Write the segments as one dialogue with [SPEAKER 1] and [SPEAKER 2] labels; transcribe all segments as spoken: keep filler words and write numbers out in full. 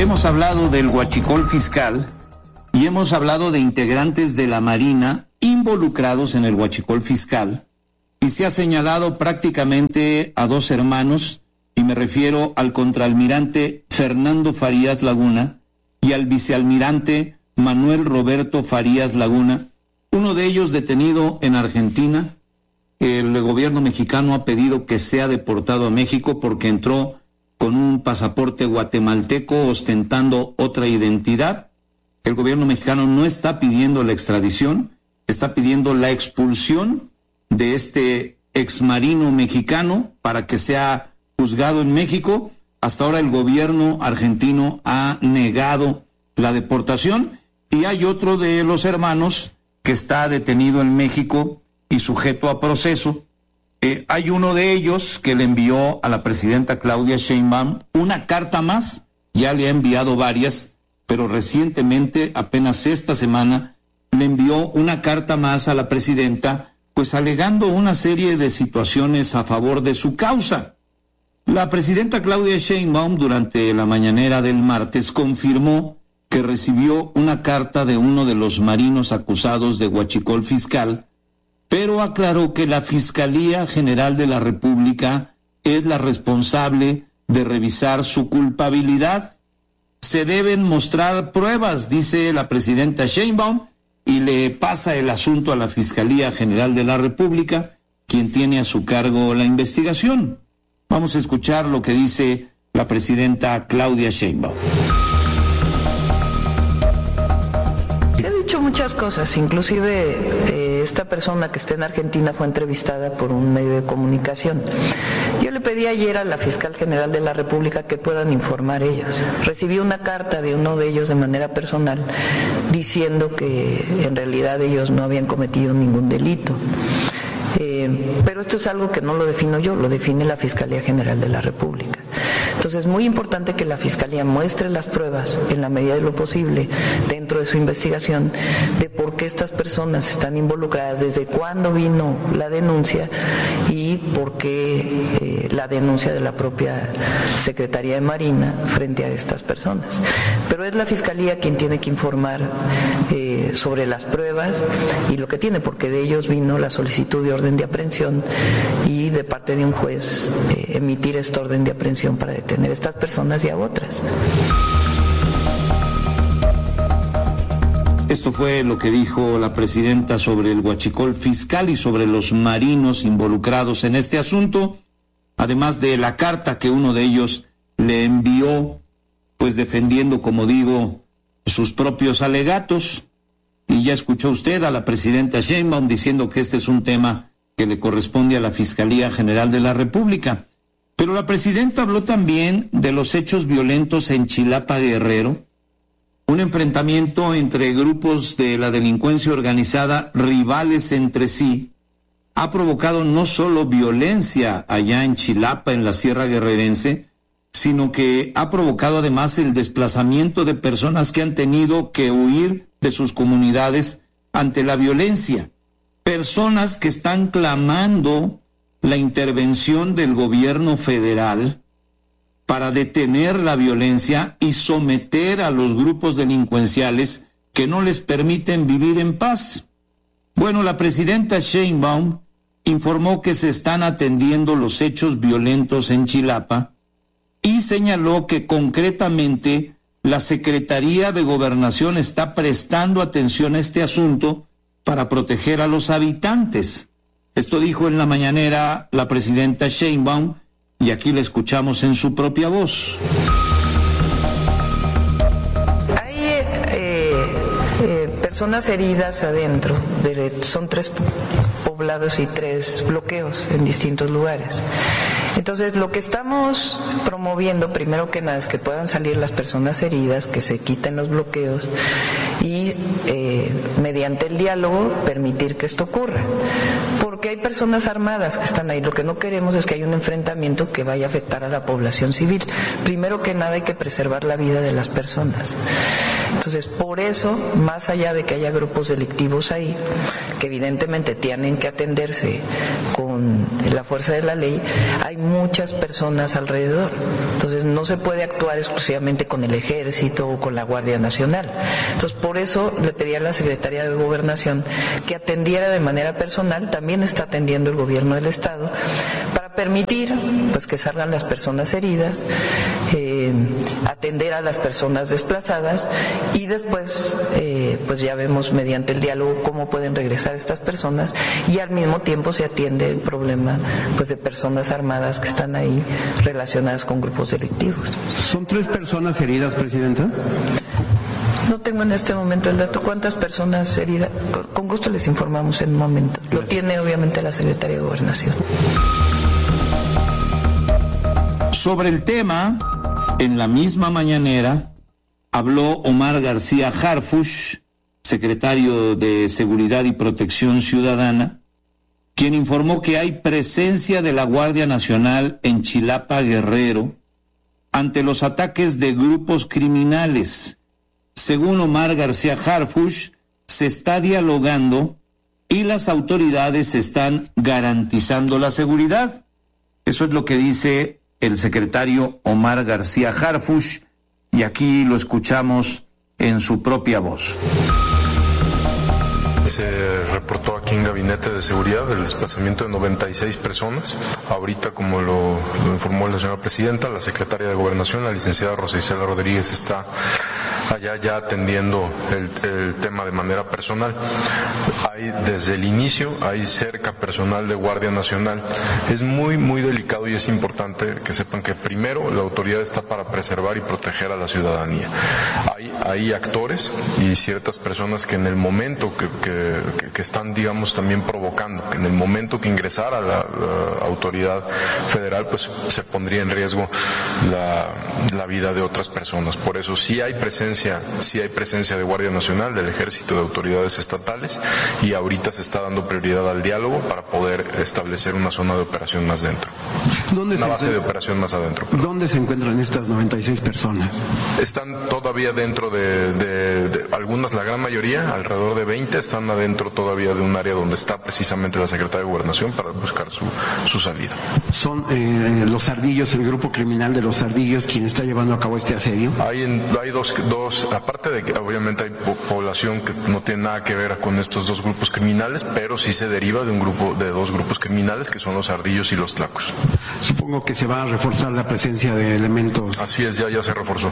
[SPEAKER 1] Hemos hablado del huachicol fiscal y hemos hablado de integrantes de la Marina involucrados en el huachicol fiscal, y se ha señalado prácticamente a dos hermanos, y me refiero al contraalmirante Fernando Farías Laguna y al vicealmirante Manuel Roberto Farías Laguna, uno de ellos detenido en Argentina. El gobierno mexicano ha pedido que sea deportado a México porque entró con un pasaporte guatemalteco ostentando otra identidad. El gobierno mexicano no está pidiendo la extradición, está pidiendo la expulsión de este exmarino mexicano para que sea juzgado en México. Hasta ahora el gobierno argentino ha negado la deportación, y hay otro de los hermanos que está detenido en México y sujeto a proceso. Eh, hay uno de ellos que le envió a la presidenta Claudia Sheinbaum una carta más, ya le ha enviado varias, pero recientemente, apenas esta semana, le envió una carta más a la presidenta, pues alegando una serie de situaciones a favor de su causa. La presidenta Claudia Sheinbaum, durante la mañanera del martes, confirmó que recibió una carta de uno de los marinos acusados de huachicol fiscal, pero aclaró que la Fiscalía General de la República es la responsable de revisar su culpabilidad. Se deben mostrar pruebas, dice la presidenta Sheinbaum, y le pasa el asunto a la Fiscalía General de la República, quien tiene a su cargo la investigación. Vamos a escuchar lo que dice la presidenta Claudia Sheinbaum.
[SPEAKER 2] Se ha dicho muchas cosas, inclusive eh, esta persona que está en Argentina fue entrevistada por un medio de comunicación. Yo le pedí ayer a la Fiscal General de la República que puedan informar ellos. Recibí una carta de uno de ellos de manera personal diciendo que en realidad ellos no habían cometido ningún delito. Eh, pero esto es algo que no lo defino yo, lo define la Fiscalía General de la República. Entonces es muy importante que la Fiscalía muestre las pruebas en la medida de lo posible dentro de su investigación de por qué estas personas están involucradas, desde cuándo vino la denuncia y por qué eh, la denuncia de la propia Secretaría de Marina frente a estas personas. Pero es la Fiscalía quien tiene que informar eh, sobre las pruebas y lo que tiene, porque de ellos vino la solicitud de orden de aprehensión y de parte de un juez eh, emitir esta orden de aprehensión para detener a estas personas y a otras.
[SPEAKER 1] Esto fue lo que dijo la presidenta sobre el huachicol fiscal y sobre los marinos involucrados en este asunto, además de la carta que uno de ellos le envió, pues defendiendo, como digo, sus propios alegatos. Y ya escuchó usted a la presidenta Sheinbaum diciendo que este es un tema que le corresponde a la Fiscalía General de la República. Pero la presidenta habló también de los hechos violentos en Chilapa, Guerrero, un enfrentamiento entre grupos de la delincuencia organizada rivales entre sí, ha provocado no solo violencia allá en Chilapa, en la Sierra Guerrerense, sino que ha provocado además el desplazamiento de personas que han tenido que huir de sus comunidades ante la violencia. Personas que están clamando la intervención del gobierno federal para detener la violencia y someter a los grupos delincuenciales que no les permiten vivir en paz. Bueno, la presidenta Sheinbaum informó que se están atendiendo los hechos violentos en Chilapa y señaló que concretamente la Secretaría de Gobernación está prestando atención a este asunto para proteger a los habitantes. Esto dijo en la mañanera la presidenta Sheinbaum, y aquí la escuchamos en su propia voz.
[SPEAKER 2] Hay eh, eh, personas heridas adentro, de, son tres poblados y tres bloqueos en distintos lugares. Entonces, lo que estamos promoviendo, primero que nada, es que puedan salir las personas heridas, que se quiten los bloqueos y, eh, mediante el diálogo, permitir que esto ocurra. Porque hay personas armadas que están ahí. Lo que no queremos es que haya un enfrentamiento que vaya a afectar a la población civil. Primero que nada hay que preservar la vida de las personas. Entonces, por eso, más allá de que haya grupos delictivos ahí, que evidentemente tienen que atenderse con la fuerza de la ley, hay muchas personas alrededor. Entonces, no se puede actuar exclusivamente con el Ejército o con la Guardia Nacional. Entonces, por eso le pedí a la Secretaría de Gobernación que atendiera de manera personal, también está atendiendo el gobierno del Estado, para permitir pues que salgan las personas heridas, eh, atender a las personas desplazadas y después eh, pues ya vemos mediante el diálogo cómo pueden regresar estas personas y al mismo tiempo se atiende el problema pues de personas armadas que están ahí relacionadas con grupos delictivos.
[SPEAKER 3] ¿Son tres personas heridas, Presidenta?
[SPEAKER 2] No tengo en este momento el dato. ¿Cuántas personas heridas? Con gusto les informamos en un momento. Lo tiene obviamente la Secretaría de Gobernación.
[SPEAKER 1] Sobre el tema, en la misma mañanera, habló Omar García Harfuch, secretario de Seguridad y Protección Ciudadana, quien informó que hay presencia de la Guardia Nacional en Chilapa, Guerrero, ante los ataques de grupos criminales. Según Omar García Harfuch, se está dialogando y las autoridades están garantizando la seguridad. Eso es lo que dice el secretario Omar García Harfuch, y aquí lo escuchamos en su propia voz.
[SPEAKER 4] Se reportó aquí en Gabinete de Seguridad el desplazamiento de noventa y seis personas. Ahorita, como lo, lo informó la señora Presidenta, la Secretaria de Gobernación, la licenciada Rosa Isela Rodríguez, está allá ya atendiendo el, el tema de manera personal. Hay desde el inicio, hay cerca personal de Guardia Nacional. Es muy, muy delicado y es importante que sepan que primero la autoridad está para preservar y proteger a la ciudadanía. Hay, hay actores y ciertas personas que en el momento que, que, que están, digamos, también provocando, que en el momento que ingresara la, la autoridad federal, pues se pondría en riesgo la, la vida de otras personas. Por eso sí hay presencia Sí hay presencia de Guardia Nacional, del Ejército, de autoridades estatales, y ahorita se está dando prioridad al diálogo para poder establecer una zona de operación más dentro.
[SPEAKER 3] ¿Dónde
[SPEAKER 4] una
[SPEAKER 3] se
[SPEAKER 4] base de operación más adentro.
[SPEAKER 3] Perdón. ¿Dónde se encuentran estas noventa y seis personas?
[SPEAKER 4] Están todavía dentro de, de, de algunas, la gran mayoría, alrededor de veinte, están adentro todavía de un área donde está precisamente la Secretaría de Gobernación para buscar su, su salida.
[SPEAKER 3] ¿Son eh, los Ardillos, el grupo criminal de los Ardillos, quien está llevando a cabo este asedio?
[SPEAKER 4] Hay, en, hay dos, dos aparte de que obviamente hay población que no tiene nada que ver con estos dos grupos criminales, pero sí se deriva de un grupo, de dos grupos criminales que son los Ardillos y los Tlacos.
[SPEAKER 3] Supongo que se va a reforzar la presencia de elementos.
[SPEAKER 4] Así es, ya, ya se reforzó.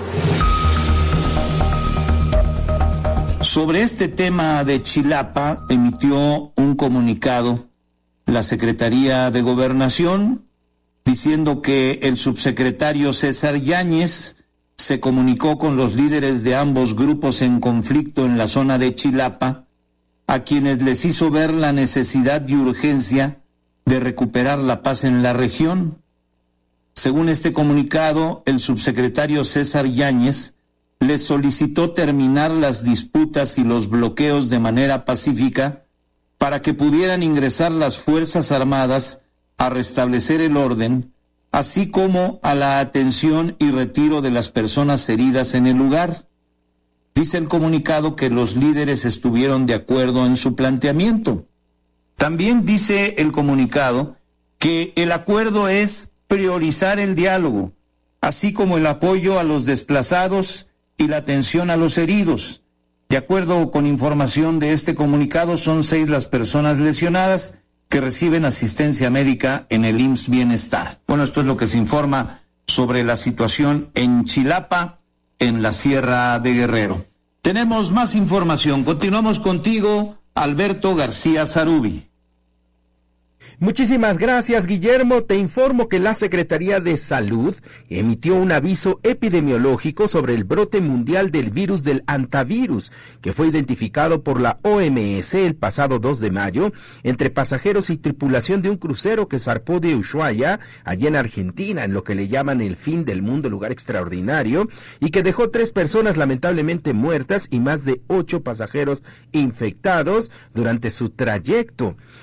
[SPEAKER 1] Sobre este tema de Chilapa, emitió un comunicado la Secretaría de Gobernación diciendo que el subsecretario César Yáñez se comunicó con los líderes de ambos grupos en conflicto en la zona de Chilapa, a quienes les hizo ver la necesidad y urgencia de recuperar la paz en la región. Según este comunicado, el subsecretario César Yáñez les solicitó terminar las disputas y los bloqueos de manera pacífica para que pudieran ingresar las Fuerzas Armadas a restablecer el orden, así como a la atención y retiro de las personas heridas en el lugar. Dice el comunicado que los líderes estuvieron de acuerdo en su planteamiento. También dice el comunicado que el acuerdo es priorizar el diálogo, así como el apoyo a los desplazados y la atención a los heridos. De acuerdo con información de este comunicado, son seis las personas lesionadas que reciben asistencia médica en el I M S S Bienestar. Bueno, esto es lo que se informa sobre la situación en Chilapa, en la Sierra de Guerrero. Tenemos más información. Continuamos contigo, Alberto García Zarubi.
[SPEAKER 5] Muchísimas gracias, Guillermo. Te informo que la Secretaría de Salud emitió un aviso epidemiológico sobre el brote mundial del virus del hantavirus, que fue identificado por la O M S el pasado dos de mayo entre pasajeros y tripulación de un crucero que zarpó de Ushuaia, allí en Argentina, en lo que le llaman el fin del mundo, lugar extraordinario, y que dejó tres personas lamentablemente muertas y más de ocho pasajeros infectados durante su trayecto.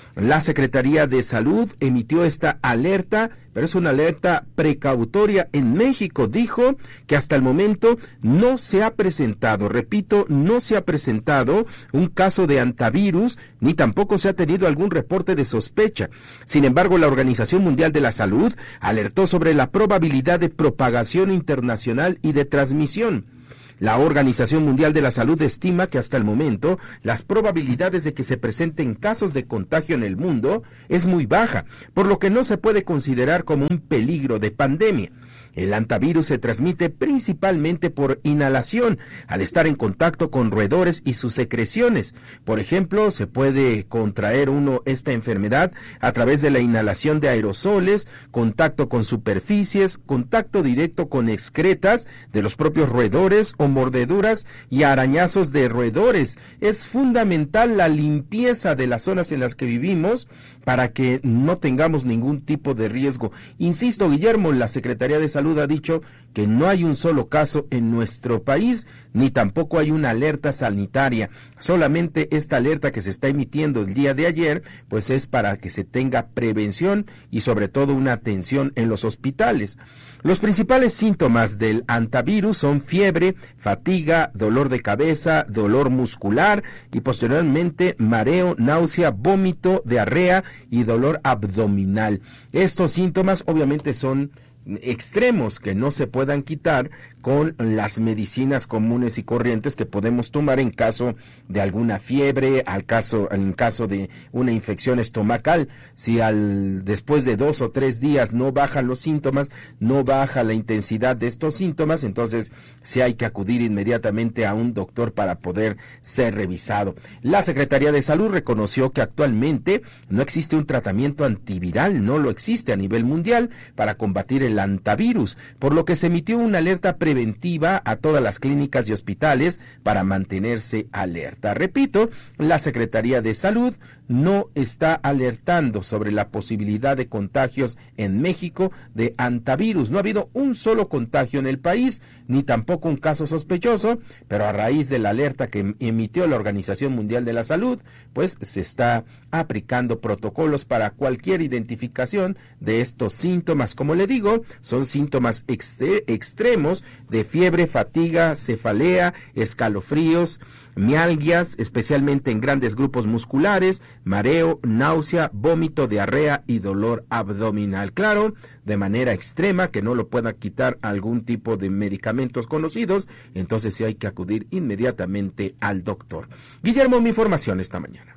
[SPEAKER 5] La Secretaría de Salud emitió esta alerta, pero es una alerta precautoria en México. Dijo que hasta el momento no se ha presentado, repito, no se ha presentado un caso de antivirus, ni tampoco se ha tenido algún reporte de sospecha. Sin embargo, la Organización Mundial de la Salud alertó sobre la probabilidad de propagación internacional y de transmisión. La Organización Mundial de la Salud estima que hasta el momento las probabilidades de que se presenten casos de contagio en el mundo es muy baja, por lo que no se puede considerar como un peligro de pandemia. El antivirus se transmite principalmente por inhalación, al estar en contacto con roedores y sus secreciones. Por ejemplo, se puede contraer uno esta enfermedad a través de la inhalación de aerosoles, contacto con superficies, contacto directo con excretas de los propios roedores o mordeduras y arañazos de roedores. Es fundamental la limpieza de las zonas en las que vivimos para que no tengamos ningún tipo de riesgo. Insisto, Guillermo, la Secretaría de Salud ha dicho que no hay un solo caso en nuestro país, ni tampoco hay una alerta sanitaria. Solamente esta alerta que se está emitiendo el día de ayer, pues es para que se tenga prevención y sobre todo una atención en los hospitales. Los principales síntomas del antivirus son fiebre, fatiga, dolor de cabeza, dolor muscular y posteriormente mareo, náusea, vómito, diarrea y dolor abdominal. Estos síntomas obviamente son extremos que no se puedan quitar con las medicinas comunes y corrientes que podemos tomar en caso de alguna fiebre, al caso, en caso de una infección estomacal. Si al después de dos o tres días no bajan los síntomas, no baja la intensidad de estos síntomas, entonces sí hay que acudir inmediatamente a un doctor para poder ser revisado. La Secretaría de Salud reconoció que actualmente no existe un tratamiento antiviral, no lo existe a nivel mundial para combatir el antivirus, por lo que se emitió una alerta preventiva a todas las clínicas y hospitales para mantenerse alerta. Repito, la Secretaría de Salud no está alertando sobre la posibilidad de contagios en México de antivirus. No ha habido un solo contagio en el país, ni tampoco un caso sospechoso, pero a raíz de la alerta que emitió la Organización Mundial de la Salud, pues se está aplicando protocolos para cualquier identificación de estos síntomas. Como le digo, son síntomas extre- extremos de fiebre, fatiga, cefalea, escalofríos, mialgias, especialmente en grandes grupos musculares, mareo, náusea, vómito, diarrea y dolor abdominal. Claro, de manera extrema, que no lo pueda quitar algún tipo de medicamentos conocidos, entonces sí hay que acudir inmediatamente al doctor. Guillermo, mi información esta mañana.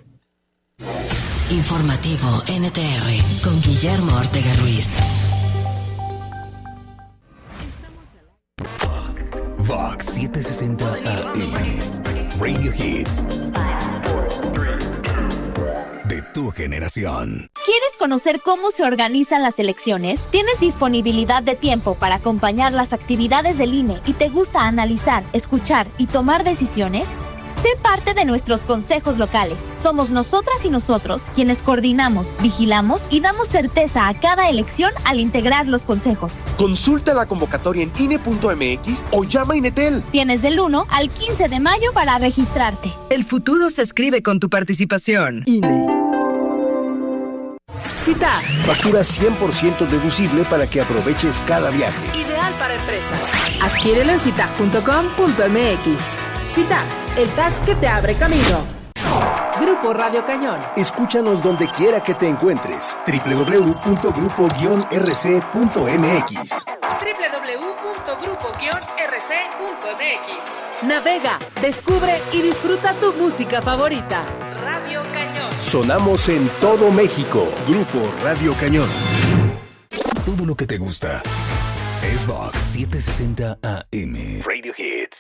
[SPEAKER 6] Informativo N T R con Guillermo Ortega Ruiz.
[SPEAKER 7] Vox setecientos sesenta A M Radio Hits de tu generación.
[SPEAKER 8] ¿Quieres conocer cómo se organizan las elecciones? ¿Tienes disponibilidad de tiempo para acompañar las actividades del I N E y te gusta analizar, escuchar y tomar decisiones? Sé parte de nuestros consejos locales. Somos nosotras y nosotros quienes coordinamos, vigilamos y damos certeza a cada elección al integrar los consejos.
[SPEAKER 9] Consulta la convocatoria en I N E punto M X o llama a Inetel.
[SPEAKER 8] Tienes del uno al quince de mayo para registrarte.
[SPEAKER 10] El futuro se escribe con tu participación.
[SPEAKER 9] I N E.
[SPEAKER 11] Cita.
[SPEAKER 12] Factura cien por ciento deducible para que aproveches cada viaje.
[SPEAKER 11] Ideal para empresas. Adquiérelo en cita punto com punto M X. Cita, el tag que te abre camino. Grupo Radio Cañón.
[SPEAKER 12] Escúchanos donde quiera que te encuentres. doble u doble u doble u punto grupo guion r c punto m x.
[SPEAKER 11] doble u doble u doble u punto grupo guion r c punto m x. Navega, descubre y disfruta tu música favorita. Radio Cañón.
[SPEAKER 12] Sonamos en todo México. Grupo Radio Cañón.
[SPEAKER 7] Todo lo que te gusta es Vox setecientos sesenta A M Radio Hits.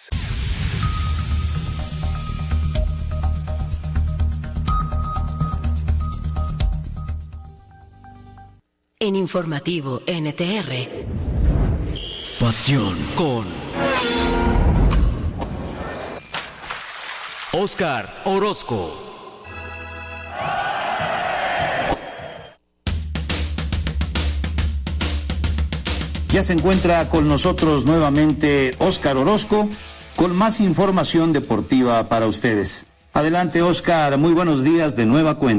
[SPEAKER 6] En Informativo N T R.
[SPEAKER 7] Pasión con
[SPEAKER 13] Óscar Orozco.
[SPEAKER 1] Ya se encuentra con nosotros nuevamente Óscar Orozco con más información deportiva para ustedes. Adelante, Óscar, muy buenos días de nueva cuenta.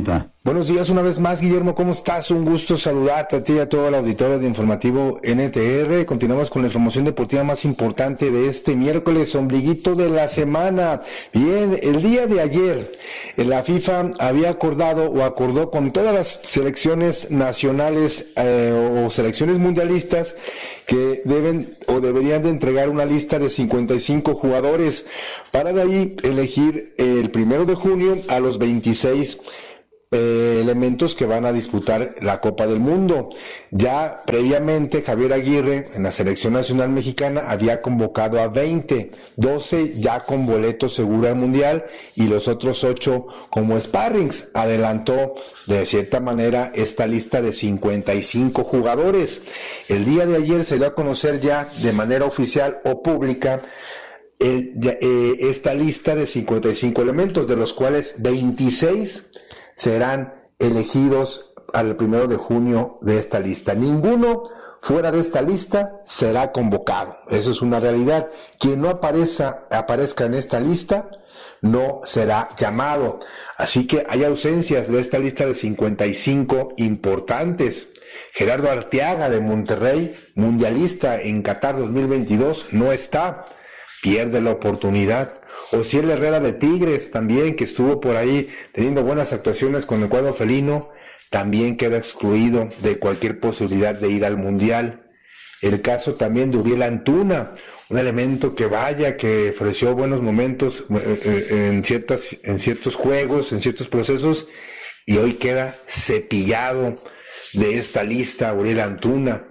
[SPEAKER 14] Buenos días una vez más, Guillermo, ¿cómo estás? Un gusto saludarte a ti y a todo el auditorio de Informativo N T R. Continuamos con la información deportiva más importante de este miércoles, ombliguito de la semana. Bien, el día de ayer, la FIFA había acordado o acordó con todas las selecciones nacionales eh, o selecciones mundialistas que deben o deberían de entregar una lista de cincuenta y cinco jugadores para de ahí elegir el primero de junio a los veintiséis Eh, elementos que van a disputar la Copa del Mundo. Ya previamente Javier Aguirre en la selección nacional mexicana había convocado a veinte, doce ya con boleto seguro al Mundial y los otros ocho como sparrings. Adelantó de cierta manera esta lista de cincuenta y cinco jugadores. El día de ayer se dio a conocer ya de manera oficial o pública el, eh, esta lista de cincuenta y cinco elementos, de los cuales veintiséis serán elegidos al primero de junio de esta lista. Ninguno fuera de esta lista será convocado. Eso es una realidad. Quien no aparezca, aparezca en esta lista no será llamado. Así que hay ausencias de esta lista de cincuenta y cinco importantes. Gerardo Arteaga de Monterrey, mundialista en Qatar dos mil veintidós, no está. Pierde la oportunidad. Osiel Herrera de Tigres también, que estuvo por ahí teniendo buenas actuaciones con el cuadro felino, también queda excluido de cualquier posibilidad de ir al Mundial. El caso también de Uriel Antuna, un elemento que vaya, que ofreció buenos momentos en ciertas, en ciertos juegos, en ciertos procesos, y hoy queda cepillado de esta lista Uriel Antuna.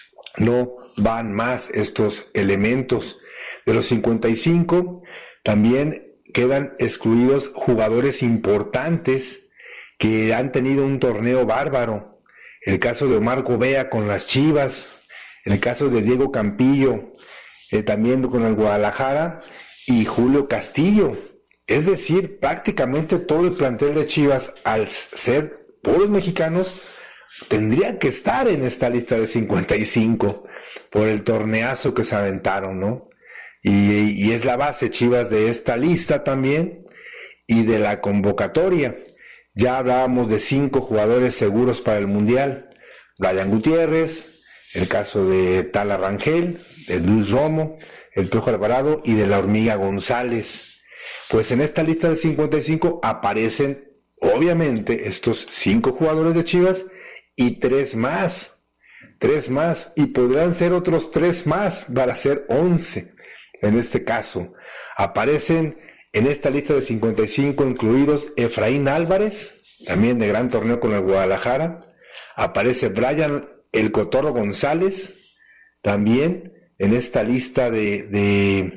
[SPEAKER 14] No van más estos elementos. De los cincuenta y cinco, también quedan excluidos jugadores importantes que han tenido un torneo bárbaro. El caso de Omar Gobea con las Chivas, el caso de Diego Campillo, eh, también con el Guadalajara, y Julio Castillo. Es decir, prácticamente todo el plantel de Chivas, al ser puros mexicanos, tendría que estar en esta lista de cincuenta y cinco por el torneazo que se aventaron, ¿no? Y, y es la base Chivas de esta lista también y de la convocatoria. Ya hablábamos de cinco jugadores seguros para el Mundial. Brian Gutiérrez, el caso de Tala Rangel, de Luis Romo, el Piojo Alvarado y de la Hormiga González. Pues en esta lista de cincuenta y cinco aparecen obviamente estos cinco jugadores de Chivas y tres más. Tres más y podrán ser otros tres más para ser once. En este caso, aparecen en esta lista de cincuenta y cinco incluidos Efraín Álvarez, también de gran torneo con el Guadalajara. Aparece Brian El Cotorro González, también en esta lista de, de,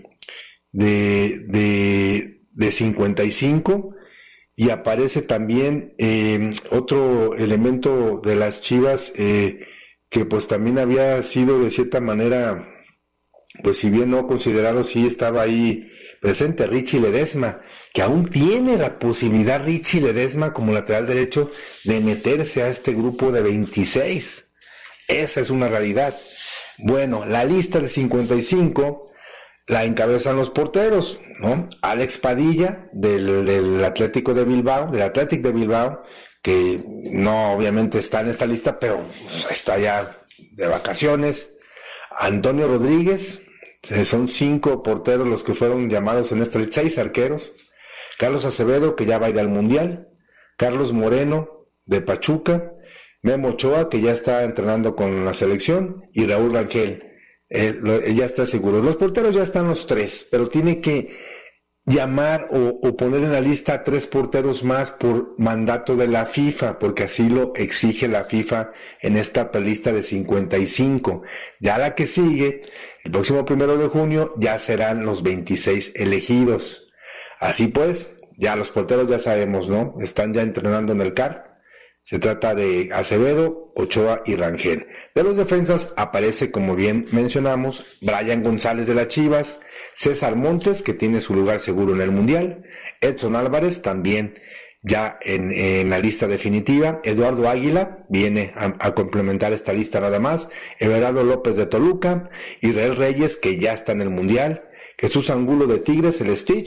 [SPEAKER 14] de, de, de cincuenta y cinco. Y aparece también eh, otro elemento de las Chivas eh, que pues también había sido de cierta manera, pues si bien no considerado, sí estaba ahí presente, Richie Ledesma, que aún tiene la posibilidad Richie Ledesma como lateral derecho de meterse a este grupo de veintiséis. Esa es una realidad. Bueno, la lista de cincuenta y cinco la encabezan los porteros, ¿no? Alex Padilla del, del Atlético de Bilbao, del Athletic de Bilbao, que no obviamente está en esta lista, pero pues, está ya de vacaciones. Antonio Rodríguez, son cinco porteros los que fueron llamados en esta lista, seis arqueros. Carlos Acevedo, que ya va a ir al Mundial. Carlos Moreno, de Pachuca. Memo Ochoa, que ya está entrenando con la selección. Y Raúl Rangel, él, él ya está seguro. Los porteros ya están los tres, pero tiene que llamar o, o poner en la lista a tres porteros más por mandato de la FIFA, porque así lo exige la FIFA en esta lista de cincuenta y cinco. Ya la que sigue, el próximo primero de junio, ya serán los veintiséis elegidos. Así pues, ya los porteros ya sabemos, ¿no? Están ya entrenando en el C A R. Se trata de Acevedo, Ochoa y Rangel. De los defensas aparece, como bien mencionamos, Brian González de las Chivas, César Montes, que tiene su lugar seguro en el Mundial, Edson Álvarez, también ya en, en la lista definitiva, Eduardo Águila, viene a, a complementar esta lista nada más, Everardo López de Toluca, Israel Reyes, que ya está en el Mundial, Jesús Angulo de Tigres, el Stitch,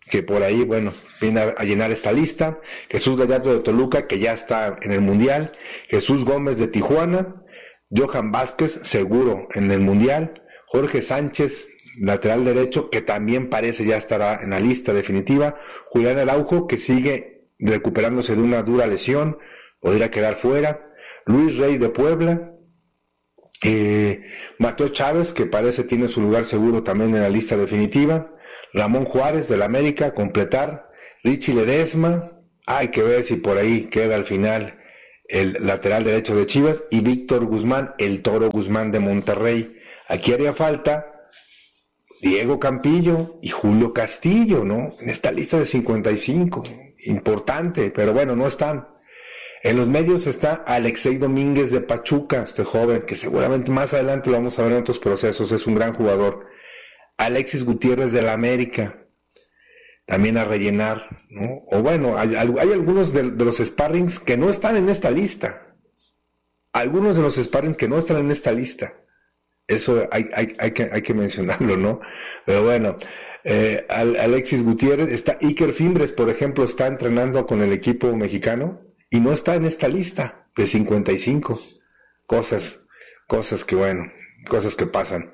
[SPEAKER 14] que por ahí, bueno, viene a, a llenar esta lista. Jesús Gallardo de Toluca, que ya está en el Mundial. Jesús Gómez de Tijuana. Johan Vázquez, seguro en el Mundial. Jorge Sánchez, lateral derecho, que también parece ya estará en la lista definitiva. Julián Araujo, que sigue recuperándose de una dura lesión, podría quedar fuera. Luis Rey de Puebla. Eh, Mateo Chávez, que parece tiene su lugar seguro también en la lista definitiva. Ramón Juárez del América, completar. Richie Ledesma, hay que ver si por ahí queda al final el lateral derecho de Chivas. Y Víctor Guzmán, el Toro Guzmán de Monterrey. Aquí haría falta Diego Campillo y Julio Castillo, ¿no? En esta lista de cincuenta y cinco, importante, pero bueno, no están. En los medios está Alexei Domínguez de Pachuca, este joven, que seguramente más adelante lo vamos a ver en otros procesos, es un gran jugador. Alexis Gutiérrez de la América, también a rellenar, ¿no? O bueno, hay, hay algunos de, de los sparrings que no están en esta lista. Algunos de los sparrings que no están en esta lista. Eso hay, hay, hay, que, hay que mencionarlo, ¿no? Pero bueno, eh, Alexis Gutiérrez, está Iker Fimbres, por ejemplo, está entrenando con el equipo mexicano y no está en esta lista de cincuenta y cinco. Cosas, cosas que bueno, cosas que pasan.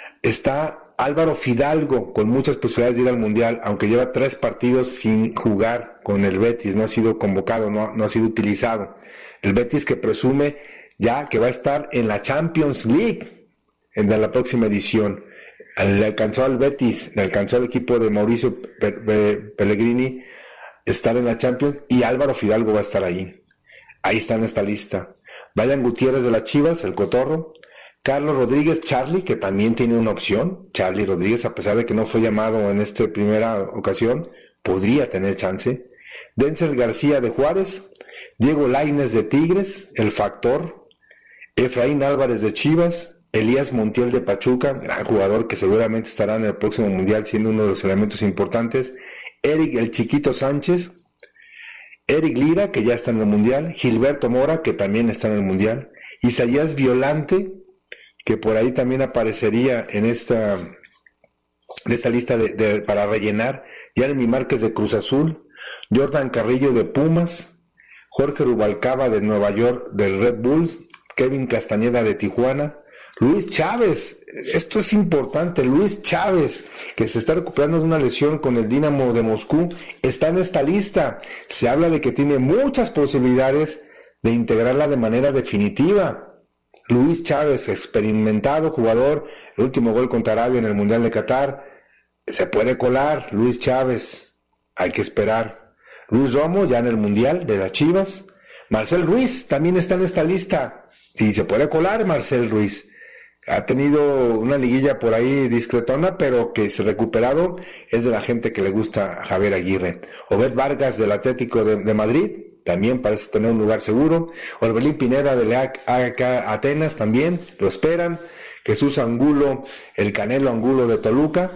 [SPEAKER 14] Está Álvaro Fidalgo, con muchas posibilidades de ir al Mundial, aunque lleva tres partidos sin jugar con el Betis, no ha sido convocado, no, no ha sido utilizado. El Betis que presume ya que va a estar en la Champions League en la próxima edición. Le alcanzó al Betis, le alcanzó al equipo de Mauricio Pellegrini estar en la Champions, y Álvaro Fidalgo va a estar ahí. Ahí está en esta lista. Brian Gutiérrez de las Chivas, el Cotorro. Carlos Rodríguez, Charlie, que también tiene una opción. Charlie Rodríguez, a pesar de que no fue llamado en esta primera ocasión, podría tener chance. Denzel García de Juárez. Diego Lainez de Tigres, el Factor. Efraín Álvarez de Chivas. Elías Montiel de Pachuca, gran jugador que seguramente estará en el próximo Mundial siendo uno de los elementos importantes. Eric el Chiquito Sánchez. Eric Lira, que ya está en el Mundial. Gilberto Mora, que también está en el Mundial. Isaías Violante, que por ahí también aparecería en esta, en esta lista de, de, para rellenar. Jeremy Márquez de Cruz Azul. Jordan Carrillo de Pumas. Jorge Rubalcaba de Nueva York del Red Bulls. Kevin Castañeda de Tijuana. Luis Chávez, esto es importante, Luis Chávez, que se está recuperando de una lesión con el Dinamo de Moscú, está en esta lista. Se habla de que tiene muchas posibilidades de integrarla de manera definitiva. Luis Chávez, experimentado jugador, el último gol contra Arabia en el Mundial de Qatar, se puede colar. Luis Chávez, hay que esperar. Luis Romo, ya en el Mundial de las Chivas. Marcel Ruiz también está en esta lista, y se puede colar Marcel Ruiz. Ha tenido una liguilla por ahí discretona, pero que se ha recuperado, es de la gente que le gusta a Javier Aguirre. Obed Vargas del Atlético de, de Madrid, también parece tener un lugar seguro. Orbelín Pineda del A K Atenas también, lo esperan. Jesús Angulo, el Canelo Angulo de Toluca.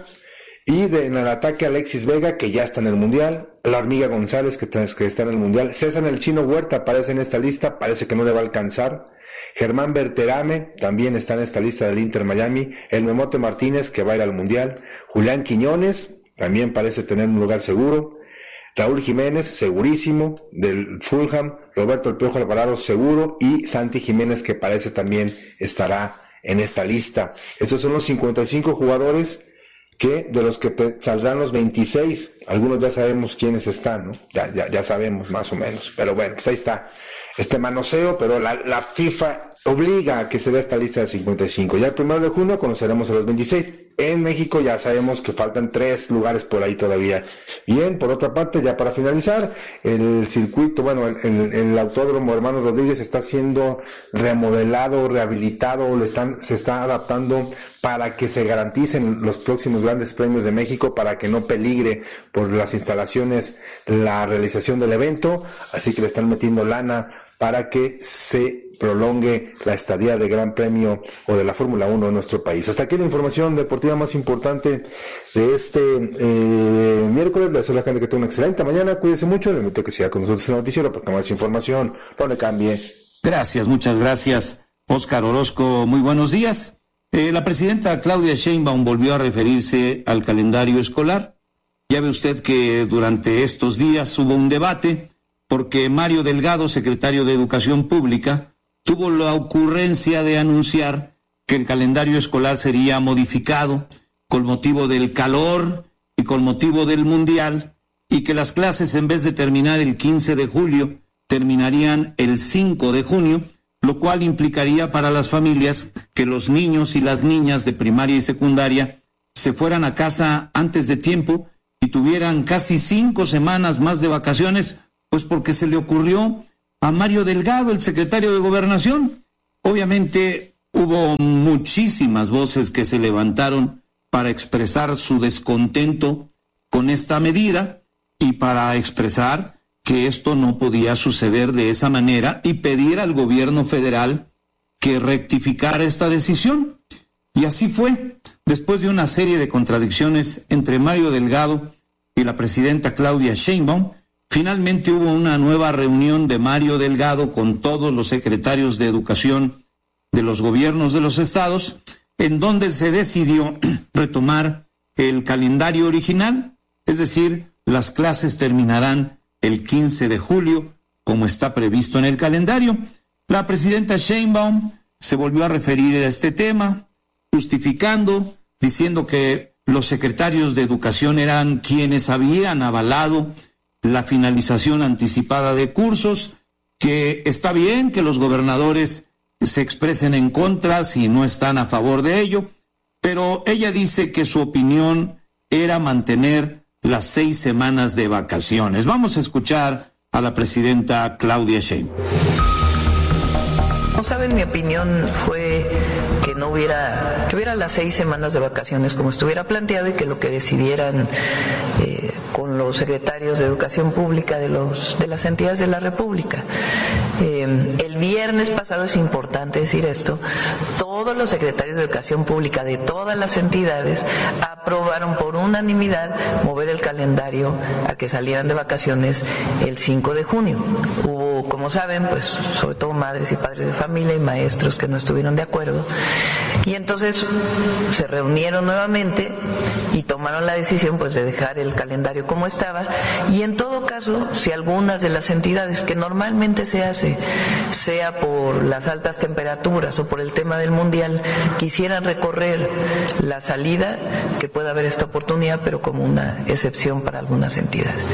[SPEAKER 14] Y de, en el ataque Alexis Vega, que ya está en el Mundial. La Hormiga González, que, que está en el Mundial. César el Chino Huerta aparece en esta lista, parece que no le va a alcanzar. Germán Berterame también está en esta lista del Inter Miami. El Memote Martínez, que va a ir al Mundial. Julián Quiñones también parece tener un lugar seguro. Raúl Jiménez, segurísimo, del Fulham. Roberto El Piojo Alvarado, seguro. Y Santi Jiménez, que parece también estará en esta lista. Estos son los cincuenta y cinco jugadores que de los que te saldrán los veintiséis. Algunos ya sabemos quiénes están, ¿no? Ya, ya, ya sabemos más o menos. Pero bueno, pues ahí está este manoseo, pero la, la FIFA obliga a que se vea esta lista de cincuenta y cinco. Ya el primero de junio conoceremos a los veintiséis. En México ya sabemos que faltan tres lugares por ahí todavía. Bien, por otra parte, ya para finalizar, el circuito, bueno, el, el, el Autódromo Hermanos Rodríguez está siendo remodelado, rehabilitado, le están, se está adaptando para que se garanticen los próximos grandes premios de México, para que no peligre por las instalaciones la realización del evento, así que le están metiendo lana para que se prolongue la estadía del Gran Premio o de la Fórmula uno en nuestro país. Hasta aquí la información deportiva más importante de este eh, miércoles. Le deseo a la gente que tenga una excelente mañana, cuídese mucho, le invito a que siga con nosotros en el noticiero porque más información, no le cambie.
[SPEAKER 1] Gracias, muchas gracias, Óscar Orozco, muy buenos días. Eh, la presidenta Claudia Sheinbaum volvió a referirse al calendario escolar Ya ve usted que durante estos días hubo un debate porque Mario Delgado, secretario de Educación Pública, tuvo la ocurrencia de anunciar que el calendario escolar sería modificado con motivo del calor y con motivo del Mundial, y que las clases, en vez de terminar el quince de julio, terminarían el cinco de junio, lo cual implicaría para las familias que los niños y las niñas de primaria y secundaria se fueran a casa antes de tiempo y tuvieran casi cinco semanas más de vacaciones, pues porque se le ocurrió a Mario Delgado, el secretario de Gobernación. Obviamente hubo muchísimas voces que se levantaron para expresar su descontento con esta medida y para expresar que esto no podía suceder de esa manera y pedir al gobierno federal que rectificara esta decisión. Y así fue. Después de una serie de contradicciones entre Mario Delgado y la presidenta Claudia Sheinbaum, finalmente hubo una nueva reunión de Mario Delgado con todos los secretarios de educación de los gobiernos de los estados, en donde se decidió retomar el calendario original, es decir, las clases terminarán el quince de julio, como está previsto en el calendario. La presidenta Sheinbaum se volvió a referir a este tema, justificando, diciendo que los secretarios de educación eran quienes habían avalado la finalización anticipada de cursos, que está bien que los gobernadores se expresen en contra si no están a favor de ello, pero ella dice que su opinión era mantener las seis semanas de vacaciones. Vamos a escuchar a la presidenta Claudia Sheinbaum.
[SPEAKER 2] Como saben, mi opinión fue que no hubiera, que hubiera las seis semanas de vacaciones como estuviera planteado y que lo que decidieran eh, con los secretarios de Educación Pública de los de las entidades de la República. Eh, el viernes pasado, es importante decir esto, todos los secretarios de Educación Pública de todas las entidades aprobaron por unanimidad mover el calendario a que salieran de vacaciones el cinco de junio. Hubo, como saben, pues sobre todo madres y padres de familia y maestros que no estuvieron de acuerdo, y entonces se reunieron nuevamente y tomaron la decisión pues de dejar el calendario como estaba, y en todo caso, si algunas de las entidades, que normalmente se hace, sea por las altas temperaturas o por el tema del Mundial, quisieran recorrer la salida, que pueda haber esta oportunidad, pero como una excepción para algunas entidades.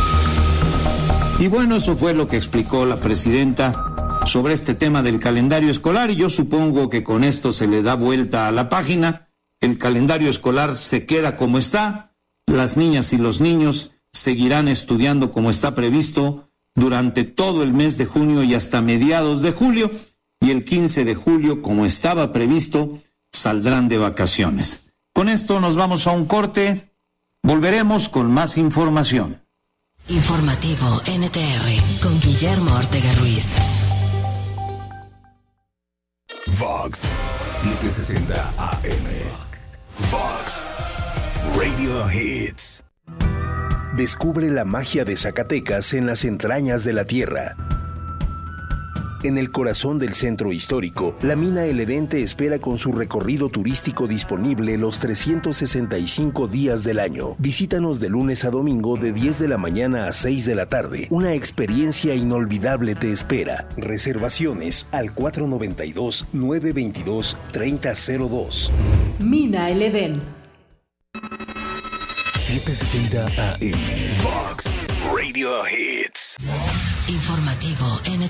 [SPEAKER 1] Y bueno, eso fue lo que explicó la presidenta sobre este tema del calendario escolar, y yo supongo que con esto se le da vuelta a la página. El calendario escolar se queda como está, las niñas y los niños seguirán estudiando como está previsto durante todo el mes de junio y hasta mediados de julio, y el quince de julio, como estaba previsto, saldrán de vacaciones. Con esto nos vamos a un corte, volveremos con más información.
[SPEAKER 6] Informativo N T R con Guillermo Ortega Ruiz.
[SPEAKER 7] Vox setecientos sesenta A M. Vox Radio Hits.
[SPEAKER 12] Descubre la magia de Zacatecas en las entrañas de la tierra. En el corazón del centro histórico, la mina El Edén te espera con su recorrido turístico disponible los trescientos sesenta y cinco días del año. Visítanos de lunes a domingo de diez de la mañana a seis de la tarde. Una experiencia inolvidable te espera. Reservaciones al cuatro noventa y dos, nueve veintidós, treinta cero dos.
[SPEAKER 11] Mina El Edén.
[SPEAKER 7] setecientos sesenta A M. Vox Radio Hits.
[SPEAKER 6] Informativo N T R.